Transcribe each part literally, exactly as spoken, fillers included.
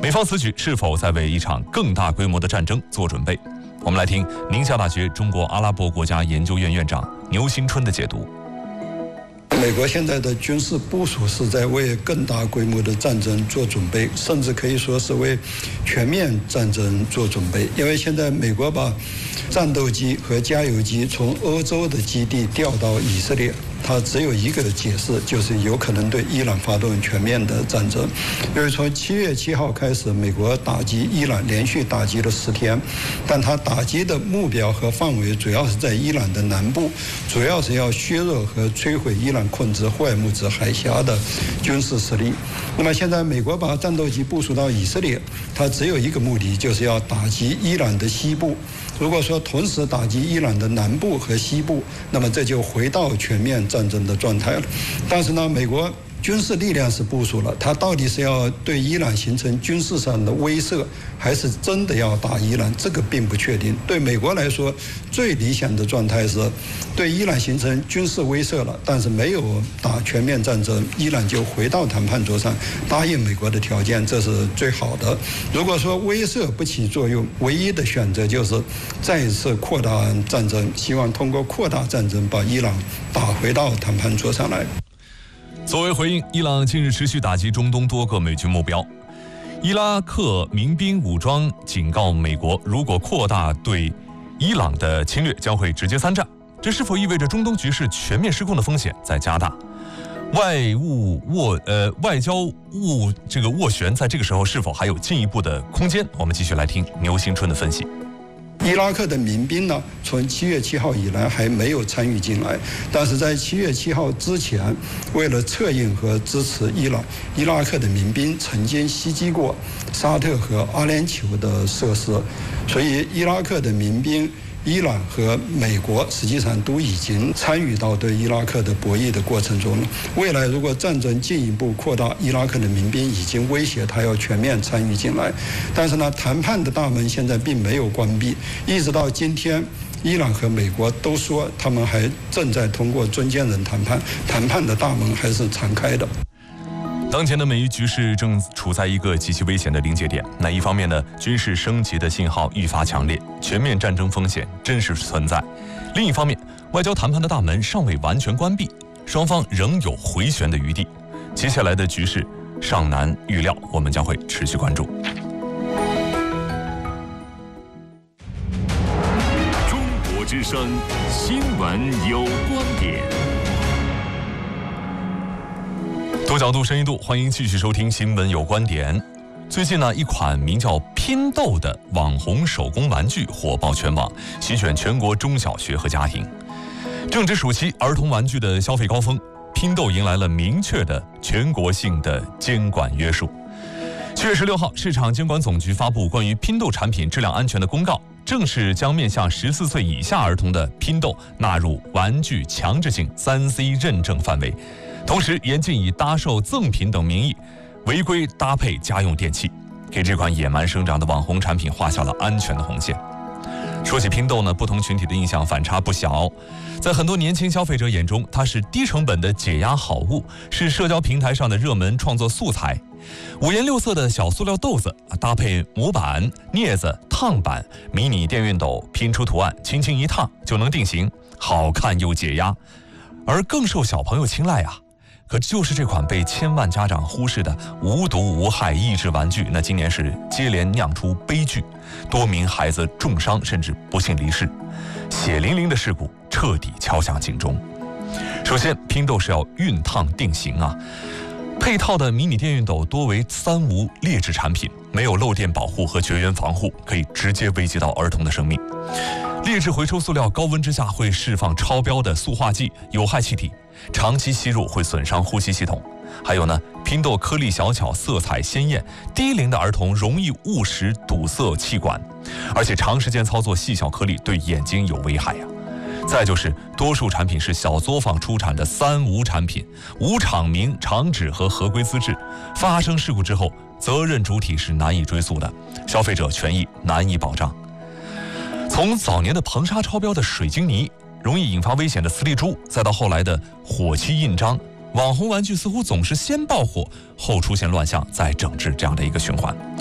美方此举是否在为一场更大规模的战争做准备？我们来听宁夏大学中国阿拉伯国家研究院院长牛新春的解读。 美国现在的军事部署是在为更大规模的战争做准备，甚至可以说是为全面战争做准备。因为现在美国把战斗机和加油机从欧洲的基地调到以色列，它只有一个解释，就是有可能对伊朗发动全面的战争。因为从七月七号开始，美国打击伊朗连续打击了十天，但它打击的目标和范围主要是在伊朗的南部，主要是要削弱和摧毁伊朗控制霍尔木兹海峡的军事实力。那么现在美国把战斗机部署到以色列，它只有一个目的，就是要打击伊朗的西部。如果说同时打击伊朗的南部和西部，那么这就回到全面战争的状态了。但是呢，美国军事力量是部署了，它到底是要对伊朗形成军事上的威慑，还是真的要打伊朗，这个并不确定。对美国来说，最理想的状态是对伊朗形成军事威慑了，但是没有打全面战争，伊朗就回到谈判桌上答应美国的条件，这是最好的。如果说威慑不起作用，唯一的选择就是再一次扩大战争，希望通过扩大战争把伊朗打回到谈判桌上来。 作为回应，伊朗近日持续打击中东多个美军目标。伊拉克民兵武装警告美国，如果扩大对伊朗的侵略，将会直接参战。这是否意味着中东局势全面失控的风险在加大？外务斡呃外交务这个斡旋，在这个时候是否还有进一步的空间？我们继续来听牛新春的分析。 伊拉克的民兵呢，从七月七号以来还没有参与进来，但是在七月七号之前，为了策应和支持伊朗，伊拉克的民兵曾经袭击过沙特和阿联酋的设施，所以伊拉克的民兵，伊朗和美国实际上都已经参与到对伊拉克的博弈的过程中了。未来如果战争进一步扩大，伊拉克的民兵已经威胁他要全面参与进来。但是呢，谈判的大门现在并没有关闭，一直到今天，伊朗和美国都说他们还正在通过中间人谈判，谈判的大门还是敞开的。 当前的美伊局势正处在一个极其危险的临界点。那一方面呢，军事升级的信号愈发强烈，全面战争风险真实存在；另一方面，外交谈判的大门尚未完全关闭，双方仍有回旋的余地。接下来的局势尚难预料，我们将会持续关注。 中国之声新闻有观点。 多角度、深一度，欢迎继续收听《新闻有观点》。最近呢，一款名叫拼豆的网红手工玩具火爆全网，席卷全国中小学和家庭。正值暑期，儿童玩具的消费高峰，拼豆迎来了明确的全国性的监管约束。七月十六号，市场监管总局发布关于拼豆产品质量安全的公告，正式将面向十四岁以下儿童的拼豆纳入玩具强制性 三 C 认证范围。同时，严禁以搭售赠品等名义违规搭配家用电器，给这款野蛮生长的网红产品画下了安全的红线。说起拼豆呢，不同群体的印象反差不小。在很多年轻消费者眼中，它是低成本的解压好物，是社交平台上的热门创作素材。五颜六色的小塑料豆子搭配模板、镊子、烫板、迷你电熨斗，拼出图案，轻轻一烫就能定型，好看又解压。而更受小朋友青睐啊！可就是这款被千万家长忽视的无毒无害益智玩具，那今年是接连酿出悲剧，多名孩子重伤甚至不幸离世，血淋淋的事故彻底敲响警钟。首先，拼豆是要熨烫定型啊，配套的迷你电熨斗多为三无劣质产品，没有漏电保护和绝缘防护，可以直接危及到儿童的生命。劣质回收塑料高温之下会释放超标的塑化剂、有害气体，长期吸入会损伤呼吸系统。还有呢，拼豆颗粒小巧，色彩鲜艳，低龄的儿童容易误食堵塞气管，而且长时间操作细小颗粒对眼睛有危害呀、啊。再就是多数产品是小作坊出产的三无产品，无厂名、厂址和合规资质，发生事故之后，责任主体是难以追溯的，消费者权益难以保障。从早年的硼砂超标的水晶泥，容易引发危险的磁力珠，再到后来的火漆印章，网红玩具似乎总是先爆火，后出现乱象，再整治这样的一个循环。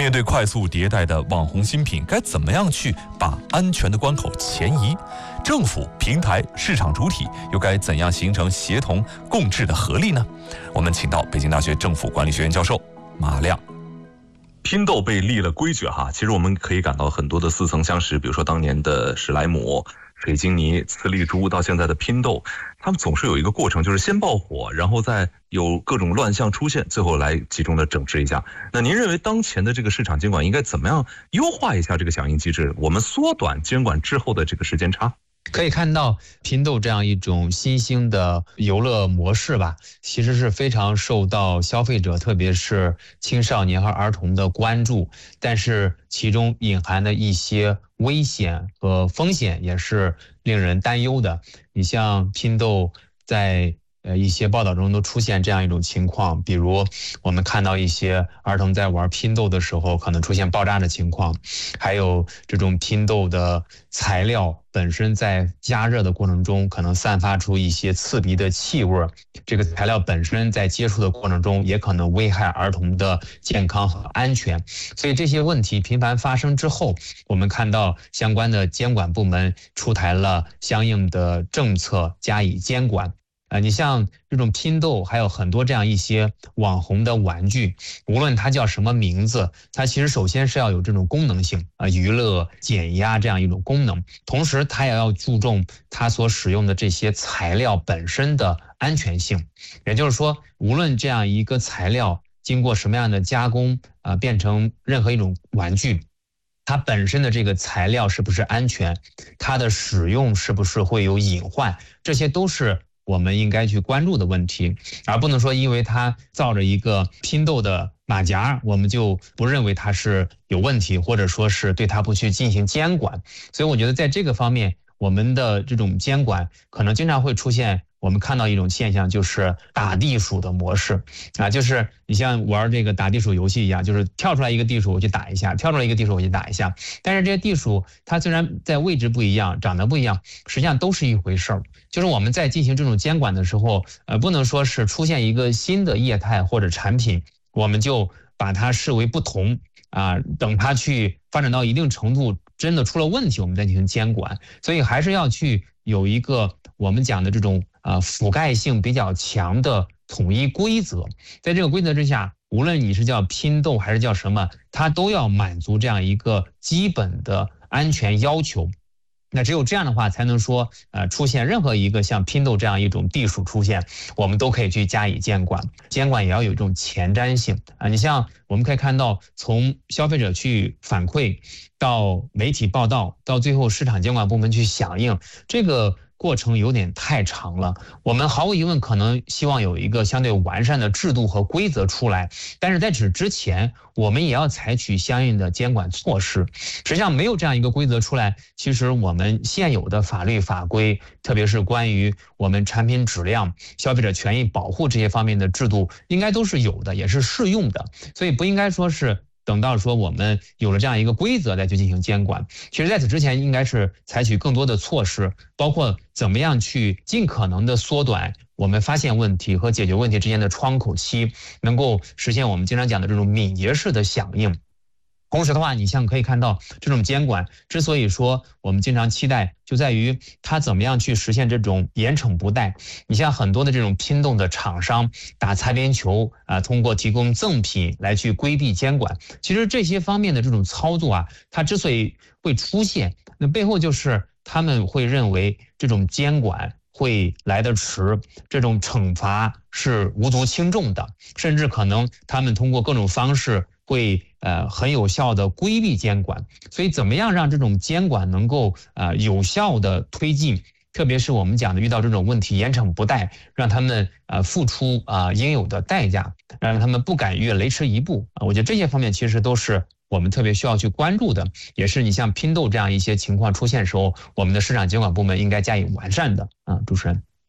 面对快速迭代的网红新品，该怎么样去把安全的关口前移？政府、平台、市场主体又该怎样形成协同共治的合力呢？我们请到北京大学政府管理学院教授马亮。 拼豆被立了规矩哈，其实我们可以感到很多的似曾相识，比如说当年的史莱姆、水晶泥、磁力珠，到现在的拼豆，他们总是有一个过程，就是先爆火，然后再有各种乱象出现，最后来集中的整治一下。那您认为当前的这个市场监管应该怎么样优化一下这个响应机制，我们缩短监管之后的这个时间差？ 可以看到拼豆这样一种新兴的游乐模式吧，其实是非常受到消费者，特别是青少年和儿童的关注，但是其中隐含的一些危险和风险也是令人担忧的。你像拼豆在呃，一些报道中都出现这样一种情况，比如我们看到一些儿童在玩拼豆的时候可能出现爆炸的情况，还有这种拼豆的材料本身在加热的过程中可能散发出一些刺鼻的气味，这个材料本身在接触的过程中也可能危害儿童的健康和安全。所以这些问题频繁发生之后，我们看到相关的监管部门出台了相应的政策加以监管。呃，你像这种拼豆，还有很多这样一些网红的玩具，无论它叫什么名字，它其实首先是要有这种功能性啊、呃，娱乐、减压这样一种功能，同时它也要注重它所使用的这些材料本身的安全性。也就是说，无论这样一个材料经过什么样的加工啊、呃，变成任何一种玩具，它本身的这个材料是不是安全，它的使用是不是会有隐患，这些都是我们应该去关注的问题，而不能说因为它造着一个拼豆的马甲，我们就不认为它是有问题，或者说是对它不去进行监管。所以我觉得在这个方面，我们的这种监管可能经常会出现我们看到一种现象，就是打地鼠的模式啊，就是你像玩这个打地鼠游戏一样，就是跳出来一个地鼠我去打一下，跳出来一个地鼠我去打一下。但是这些地鼠它虽然在位置不一样，长得不一样，实际上都是一回事儿。就是我们在进行这种监管的时候，呃，不能说是出现一个新的业态或者产品，我们就把它视为不同啊，等它去发展到一定程度，真的出了问题，我们再进行监管。所以还是要去有一个我们讲的这种啊覆盖性比较强的统一规则，在这个规则之下，无论你是叫拼豆还是叫什么，它都要满足这样一个基本的安全要求。那只有这样的话，才能说，呃，出现任何一个像拼豆这样一种地鼠出现，我们都可以去加以监管。监管也要有一种前瞻性啊。你像我们可以看到，从消费者去反馈，到媒体报道，到最后市场监管部门去响应，这个过程有点太长了。我们毫无疑问可能希望有一个相对完善的制度和规则出来，但是在此之前，我们也要采取相应的监管措施。实际上没有这样一个规则出来，其实我们现有的法律法规，特别是关于我们产品质量、消费者权益保护这些方面的制度，应该都是有的，也是适用的，所以不应该说是等到说我们有了这样一个规则再去进行监管。其实在此之前应该是采取更多的措施，包括怎么样去尽可能的缩短我们发现问题和解决问题之间的窗口期，能够实现我们经常讲的这种敏捷式的响应。同时的话，你像可以看到这种监管之所以说我们经常期待，就在于它怎么样去实现这种严惩不贷。你像很多的这种拼豆的厂商打擦边球啊，通过提供赠品来去规避监管。其实这些方面的这种操作啊，它之所以会出现，那背后就是他们会认为这种监管会来得迟，这种惩罚是无足轻重的，甚至可能他们通过各种方式会呃很有效的规避监管。所以怎么样让这种监管能够呃有效的推进，特别是我们讲的遇到这种问题严惩不贷，让他们呃付出啊、呃、应有的代价，让他们不敢越雷池一步啊。我觉得这些方面其实都是我们特别需要去关注的，也是你像拼豆这样一些情况出现的时候，我们的市场监管部门应该加以完善的啊。主持人。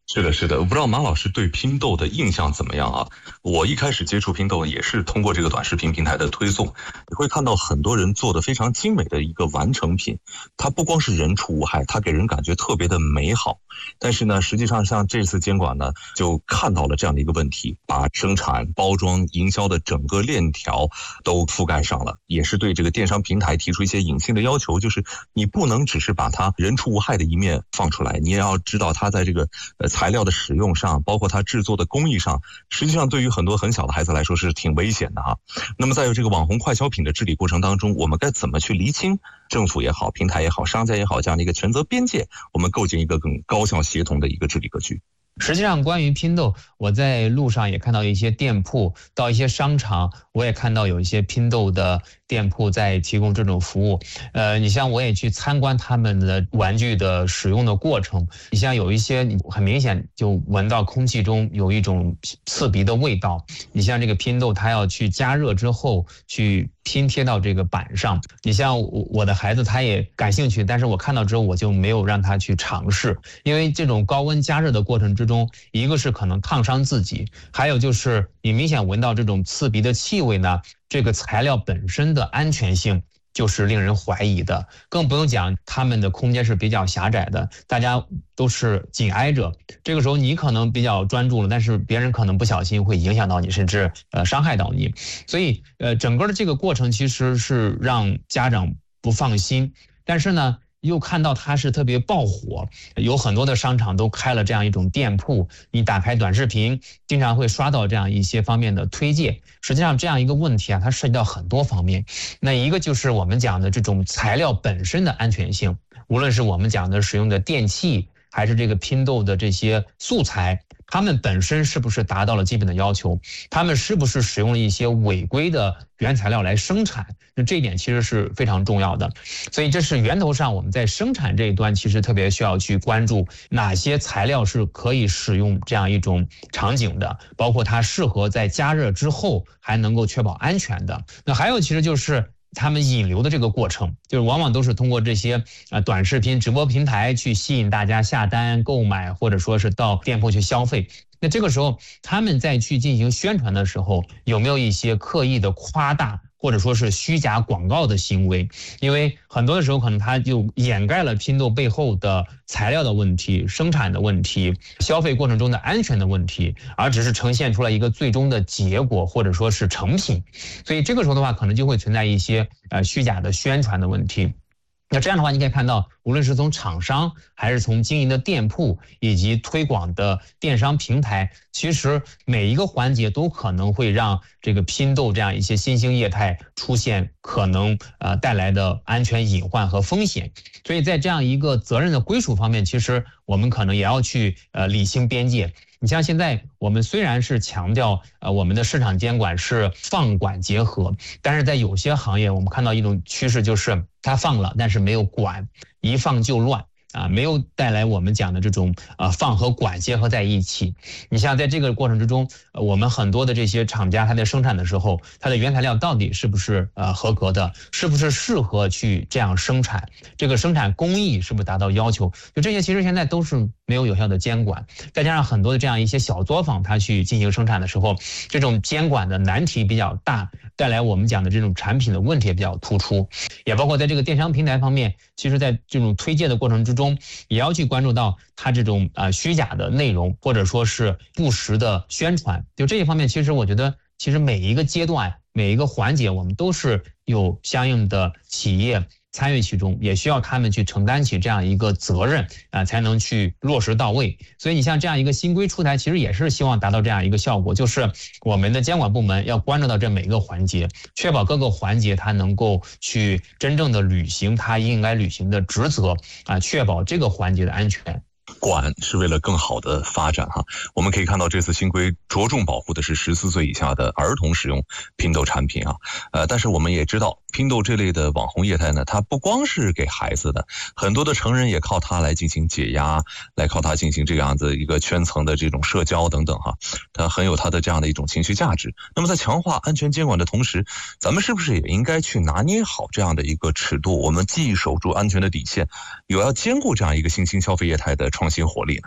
是的，是的，我不知道马老师对拼豆的印象怎么样啊？我一开始接触拼豆也是通过这个短视频平台的推送，你会看到很多人做的非常精美的一个完成品，它不光是人畜无害，它给人感觉特别的美好。但是呢，实际上像这次监管呢，就看到了这样的一个问题，把生产、包装、营销的整个链条都覆盖上了，也是对这个电商平台提出一些隐性的要求，就是你不能只是把它人畜无害的一面放出来，你也要知道它在这个呃材料的使用上，包括它制作的工艺上，实际上对于很多很小的孩子来说是挺危险的哈。那么在这个网红快消品的治理过程当中，我们该怎么去厘清政府也好、平台也好、商家也好这样的一个权责边界，我们构建一个更高效协同的一个治理格局？ 实际上，关于拼豆，我在路上也看到一些店铺，到一些商场，我也看到有一些拼豆的店铺在提供这种服务。呃，你像我也去参观他们的玩具的使用的过程，你像有一些你很明显就闻到空气中有一种刺鼻的味道。你像这个拼豆，它要去加热之后去拼贴到这个板上。你像我的孩子他也感兴趣，但是我看到之后我就没有让他去尝试，因为这种高温加热的过程之中，一个是可能烫伤自己，还有就是你明显闻到这种刺鼻的气味呢，这个材料本身的安全性就是令人怀疑的，更不用讲他们的空间是比较狭窄的，大家都是紧挨着，这个时候你可能比较专注了，但是别人可能不小心会影响到你，甚至呃伤害到你，所以呃整个的这个过程其实是让家长不放心，但是呢又看到它是特别爆火，有很多的商场都开了这样一种店铺，你打开短视频经常会刷到这样一些方面的推荐。实际上这样一个问题啊，它涉及到很多方面，那一个就是我们讲的这种材料本身的安全性，无论是我们讲的使用的电器还是这个拼豆的这些素材，它们本身是不是达到了基本的要求，它们是不是使用了一些违规的原材料来生产，那这一点其实是非常重要的。所以这是源头上我们在生产这一端其实特别需要去关注哪些材料是可以使用这样一种场景的，包括它适合在加热之后还能够确保安全的。那还有其实就是他们引流的这个过程，就是往往都是通过这些呃短视频直播平台去吸引大家下单购买，或者说是到店铺去消费。那这个时候他们在去进行宣传的时候，有没有一些刻意的夸大或者说是虚假广告的行为？因为很多的时候可能它就掩盖了拼豆背后的材料的问题、生产的问题、消费过程中的安全的问题，而只是呈现出来一个最终的结果或者说是成品。所以这个时候的话，可能就会存在一些呃虚假的宣传的问题。那这样的话，你可以看到，无论是从厂商还是从经营的店铺以及推广的电商平台，其实每一个环节都可能会让这个拼豆这样一些新兴业态出现可能呃带来的安全隐患和风险。所以在这样一个责任的归属方面，其实我们可能也要去呃理清边界。你像现在我们虽然是强调呃我们的市场监管是放管结合，但是在有些行业我们看到一种趋势，就是它放了但是没有管，一放就乱啊，没有带来我们讲的这种呃放和管结合在一起。你像在这个过程之中，呃、我们很多的这些厂家，它在生产的时候，它的原材料到底是不是呃合格的，是不是适合去这样生产，这个生产工艺是不是达到要求，就这些其实现在都是没有有效的监管。再加上很多的这样一些小作坊，它去进行生产的时候，这种监管的难题比较大，带来我们讲的这种产品的问题也比较突出。也包括在这个电商平台方面，其实在这种推荐的过程之中，也要去关注到它这种呃虚假的内容，或者说是不实的宣传。就这一方面，其实我觉得，其实每一个阶段、每一个环节，我们都是有相应的企业参与其中，也需要他们去承担起这样一个责任啊、呃，才能去落实到位。所以你像这样一个新规出台，其实也是希望达到这样一个效果，就是我们的监管部门要关注到这每一个环节，确保各个环节它能够去真正的履行它应该履行的职责啊、呃，确保这个环节的安全。 管是为了更好的发展哈，我们可以看到这次新规着重保护的是十四岁以下的儿童使用拼豆产品啊，呃，但是我们也知道拼豆这类的网红业态呢，它不光是给孩子的，很多的成人也靠它来进行解压，来靠它进行这样子一个圈层的这种社交等等哈，它很有它的这样的一种情绪价值。那么在强化安全监管的同时，咱们是不是也应该去拿捏好这样的一个尺度？我们既守住安全的底线，有要兼顾这样一个新兴消费业态的创新活力呢？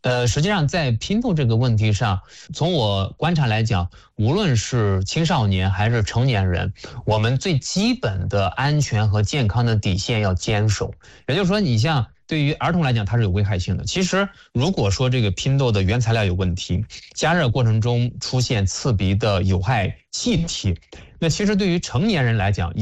呃，实际上在拼豆这个问题上，从我观察来讲，无论是青少年还是成年人，我们最基本的安全和健康的底线要坚守。也就是说，你像对于儿童来讲，它是有危害性的。其实，如果说这个拼豆的原材料有问题，加热过程中出现刺鼻的有害气体，那其实对于成年人来讲，